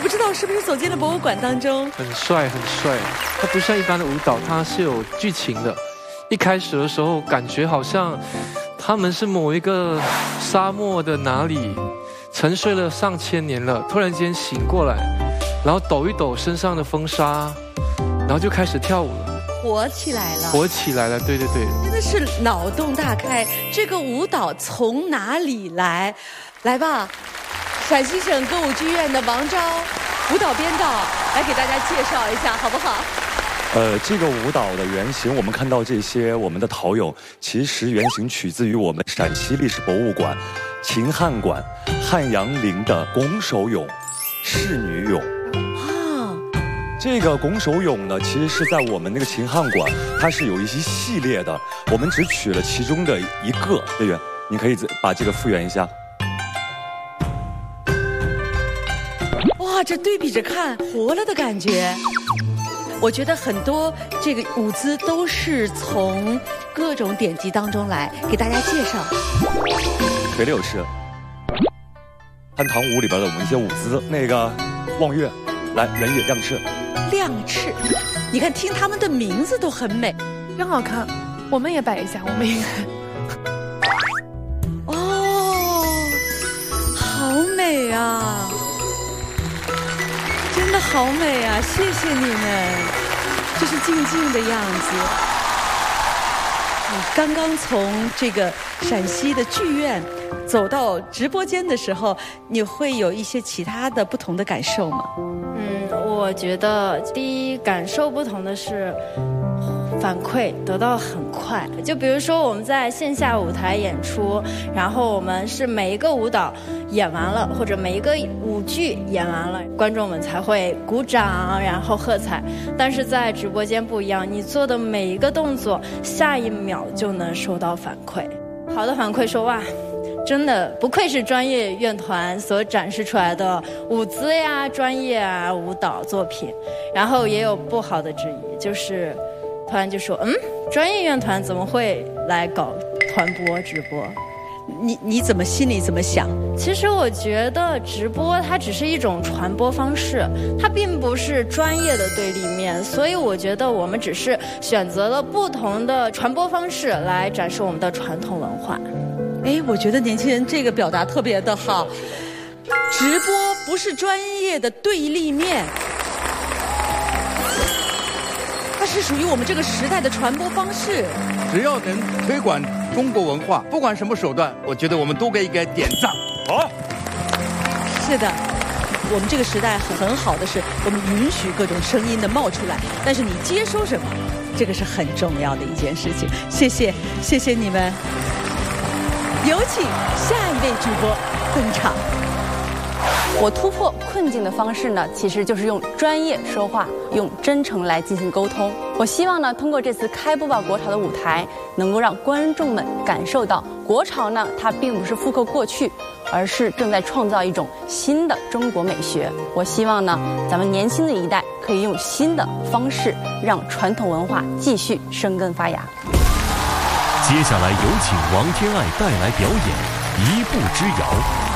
不知道是不是走进了博物馆当中。 很帅很帅，它不像一般的舞蹈，它是有剧情的。一开始的时候感觉好像他们是某一个沙漠的哪里沉睡了上千年了，突然间醒过来，然后抖一抖身上的风沙，然后就开始跳舞了， 活起来了， 活起来了，对对对， 真的是脑洞大开。这个舞蹈从哪里来？来吧，陕西省歌舞剧院的王钊舞蹈编导来给大家介绍一下，好不好？ 这个舞蹈的原型，我们看到这些我们的陶俑，其实原型取自于我们陕西历史博物馆秦汉馆汉阳陵的拱手俑、仕女俑。这个拱手俑呢，其实是在我们那个秦汉馆，它是有一些系列的，我们只取了其中的一个。队员，你可以把这个复原一下。 哇，这对比着看，活了的感觉。我觉得很多这个舞姿都是从各种典籍当中来给大家介绍。 腿六式，汉唐舞里边的我们一些舞姿，那个望月，来人也亮翅。 亮翅，你看听他们的名字都很美， 真好看。我们也摆一下，我们也。 哦，好美啊！真的好美啊！谢谢你们，这是静静的样子。你刚刚从这个陕西的剧院走到直播间的时候，你会有一些其他的不同的感受吗？ 我觉得第一感受不同的是反馈得到很快。就比如说我们在线下舞台演出，然后我们是每一个舞蹈演完了，或者每一个舞剧演完了，观众们才会鼓掌然后喝彩。但是在直播间不一样，你做的每一个动作下一秒就能收到反馈，好的反馈说哇，真的不愧是专业院团所展示出来的舞姿呀、专业啊舞蹈作品。然后也有不好的质疑，就是突然就说专业院团怎么会来搞团播直播？ 你怎么心里怎么想？ 其实我觉得直播它只是一种传播方式，它并不是专业的对立面，所以我觉得我们只是选择了不同的传播方式来展示我们的传统文化。 哎，我觉得年轻人这个表达特别的好，直播不是专业的对立面，它是属于我们这个时代的传播方式。 只要能推广中国文化，不管什么手段，我觉得我们都给点赞。好， 是的，我们这个时代很好的是，我们允许各种声音的冒出来，但是你接收什么，这个是很重要的一件事情。谢谢你们。有请下一位主播登场。 我突破困境的方式呢，其实就是用专业说话，用真诚来进行沟通。我希望呢，通过这次开播吧国潮的舞台，能够让观众们感受到，国潮呢，它并不是复刻过去，而是正在创造一种新的中国美学。我希望呢，咱们年轻的一代可以用新的方式，让传统文化继续生根发芽。 接下来有请王天爱带来表演《一步之遥》。